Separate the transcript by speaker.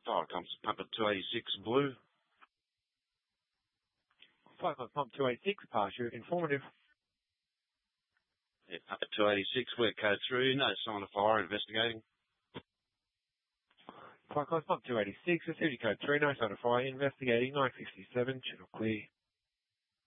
Speaker 1: Fire comes pump at 286 blue.
Speaker 2: Fire comes pump 286, pass you, informative.
Speaker 1: Yeah, pump at 286, we're code through, no sign of fire, investigating.
Speaker 2: Fire comes pump 286, received code 3, no sign of fire, investigating 967, channel clear.